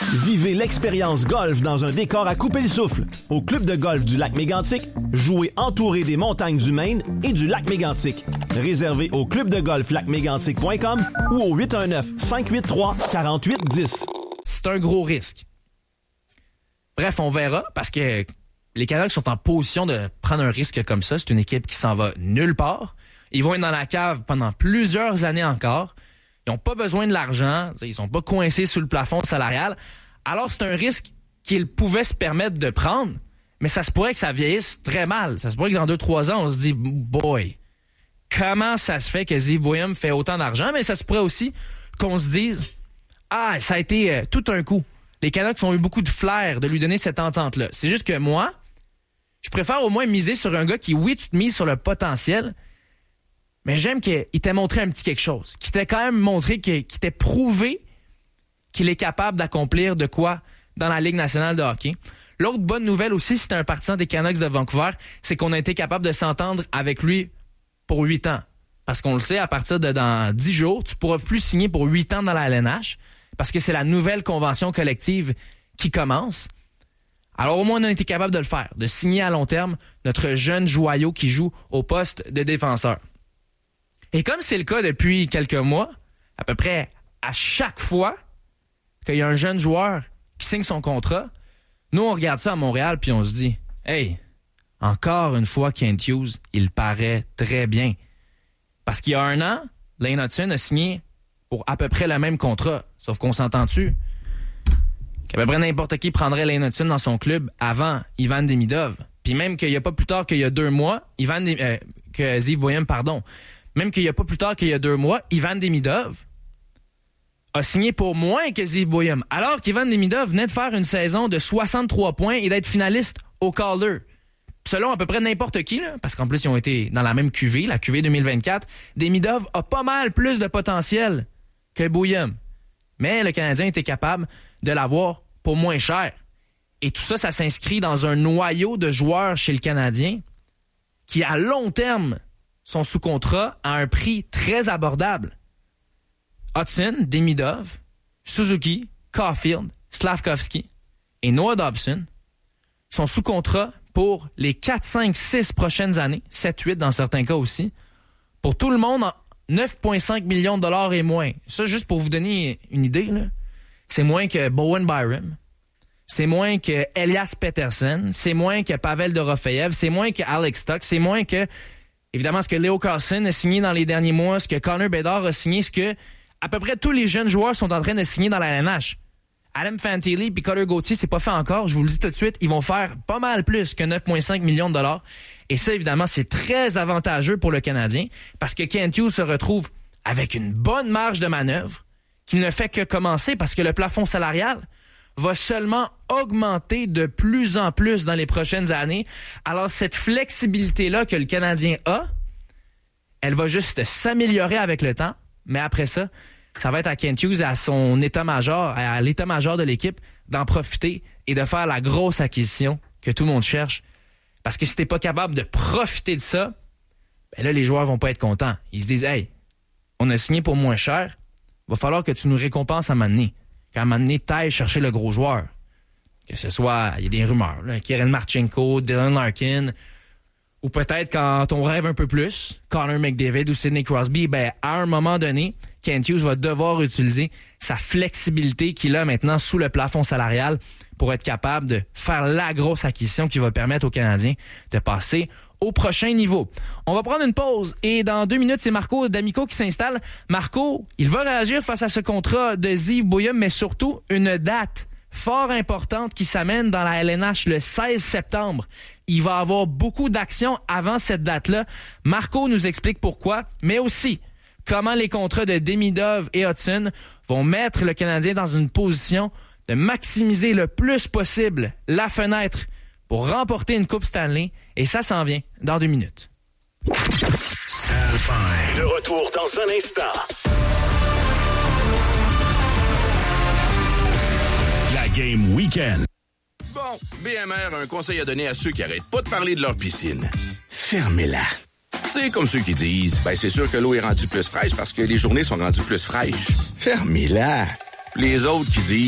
Vivez l'expérience golf dans un décor à couper le souffle. Au club de golf du lac Mégantic, jouez entouré des montagnes du Maine et du lac Mégantic. Réservé au clubdegolflacmégantic.com ou au 819-583-4810. C'est un gros risque. Bref, on verra parce que les Canucks sont en position de prendre un risque comme ça. C'est une équipe qui s'en va nulle part. Ils vont être dans la cave pendant plusieurs années encore. Ils n'ont pas besoin de l'argent. Ils sont pas coincés sous le plafond salarial. Alors, c'est un risque qu'ils pouvaient se permettre de prendre, mais ça se pourrait que ça vieillisse très mal. Ça se pourrait que dans 2-3 ans, on se dit « Boy, comment ça se fait que Ziv Boehm fait autant d'argent? » Mais ça se pourrait aussi qu'on se dise « Ah, ça a été tout un coup. Les Canucks ont eu beaucoup de flair de lui donner cette entente-là. » C'est juste que moi, je préfère au moins miser sur un gars qui, oui, tu te mises sur le potentiel, mais j'aime qu'il t'ait montré un petit quelque chose, qu'il t'ait quand même montré, qu'il t'ait prouvé qu'il est capable d'accomplir de quoi dans la Ligue nationale de hockey. L'autre bonne nouvelle aussi, si t'es un partisan des Canucks de Vancouver, c'est qu'on a été capable de s'entendre avec lui pour 8 ans. Parce qu'on le sait, à partir de dans 10 jours, tu pourras plus signer pour 8 ans dans la LNH, parce que c'est la nouvelle convention collective qui commence. Alors au moins, on a été capable de le faire, de signer à long terme notre jeune joyau qui joue au poste de défenseur. Et comme c'est le cas depuis quelques mois, à peu près à chaque fois qu'il y a un jeune joueur qui signe son contrat, nous, on regarde ça à Montréal puis on se dit « Hey, encore une fois, Kent Hughes, il paraît très bien. » Parce qu'il y a 1 an, Lane Hutson a signé pour à peu près le même contrat. Sauf qu'on s'entend-tu qu'à peu près n'importe qui prendrait Lane Hutson dans son club avant Ivan Demidov. Puis même qu'il n'y a pas plus tard qu'il y a 2 mois, que Ziv Boehm, pardon. Même qu'il n'y a pas plus tard qu'il y a 2 mois, Ivan Demidov a signé pour moins que Ziv Boehm. Alors qu'Ivan Demidov venait de faire une saison de 63 points et d'être finaliste au Calder. Selon à peu près n'importe qui, là, parce qu'en plus, ils ont été dans la même QV, la QV 2024, Demidov a pas mal plus de potentiel que Boehm. Mais le Canadien était capable de l'avoir pour moins cher. Et tout ça, ça s'inscrit dans un noyau de joueurs chez le Canadien qui, à long terme, sont sous contrat à un prix très abordable. Hudson, Demidov, Suzuki, Caulfield, Slavkovski et Noah Dobson sont sous contrat pour les 4, 5, 6 prochaines années, 7, 8 dans certains cas aussi, pour tout le monde, 9,5 millions de dollars et moins. Ça, juste pour vous donner une idée, là, c'est moins que Bowen Byram, c'est moins que Elias Pettersson, c'est moins que Pavel Dorofeyev, c'est moins que Alex Tuch, c'est moins que, évidemment, ce que Leo Carlson a signé dans les derniers mois, ce que Connor Bedard a signé, ce que à peu près tous les jeunes joueurs sont en train de signer dans la LNH. Adam Fantilli et Cutter Gauthier, c'est pas fait encore. Je vous le dis tout de suite, ils vont faire pas mal plus que 9,5 millions de dollars. Et ça, évidemment, c'est très avantageux pour le Canadien parce que Kent Hughes se retrouve avec une bonne marge de manœuvre qui ne fait que commencer parce que le plafond salarial va seulement augmenter de plus en plus dans les prochaines années. Alors, cette flexibilité-là que le Canadien a, elle va juste s'améliorer avec le temps. Mais après ça, ça va être à Kent Hughes, à son état-major, à l'état-major de l'équipe, d'en profiter et de faire la grosse acquisition que tout le monde cherche. Parce que si t'es pas capable de profiter de ça, ben là, les joueurs vont pas être contents. Ils se disent, hey, on a signé pour moins cher, va falloir que tu nous récompenses à un moment donné. Qu'à un moment donné, t'ailles chercher le gros joueur. Que ce soit, il y a des rumeurs, là, Kirill Marchenko, Dylan Larkin, ou peut-être quand on rêve un peu plus, Connor McDavid ou Sidney Crosby, ben à un moment donné, Kent Hughes va devoir utiliser sa flexibilité qu'il a maintenant sous le plafond salarial pour être capable de faire la grosse acquisition qui va permettre aux Canadiens de passer au prochain niveau. On va prendre une pause et dans 2 minutes, c'est Marco D'Amico qui s'installe. Marco, il va réagir face à ce contrat de Ziv Boehm, mais surtout une date fort importante qui s'amène dans la LNH le 16 septembre. Il va y avoir beaucoup d'actions avant cette date-là. Marco nous explique pourquoi, mais aussi comment les contrats de Demidov et Hudson vont mettre le Canadien dans une position de maximiser le plus possible la fenêtre pour remporter une Coupe Stanley. Et ça s'en vient dans 2 minutes. De retour dans un instant. La Game Weekend. Bon, BMR a un conseil à donner à ceux qui arrêtent pas de parler de leur piscine. Fermez-la. C'est comme ceux qui disent, ben c'est sûr que l'eau est rendue plus fraîche parce que les journées sont rendues plus fraîches. Fermez-la. Les autres qui disent,